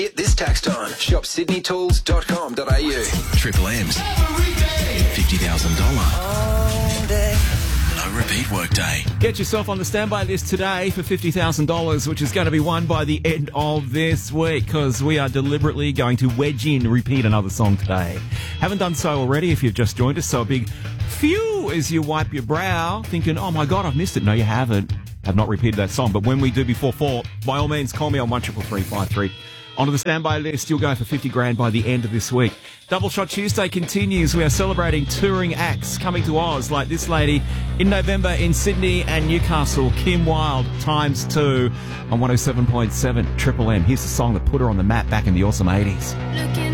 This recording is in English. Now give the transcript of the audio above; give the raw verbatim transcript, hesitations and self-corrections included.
It this tax time. Shop sydney tools dot com dot a u. Triple M's. fifty thousand dollars. No repeat workday. Get yourself on the standby list today for fifty thousand dollars, which is going to be won by the end of this week, because we are deliberately going to wedge in, repeat another song today. Haven't done so already if you've just joined us, so a big phew as you wipe your brow, thinking, oh my God, I've missed it. No, you haven't. Have not repeated that song. But when we do before four, by all means, call me on one triple three five three. Onto the standby list, you'll go for fifty grand by the end of this week. Double Shot Tuesday continues. We are celebrating touring acts coming to Oz, like this lady in November in Sydney and Newcastle, Kim Wilde, times two on one oh seven point seven Triple M. Here's the song that put her on the map back in the awesome eighties.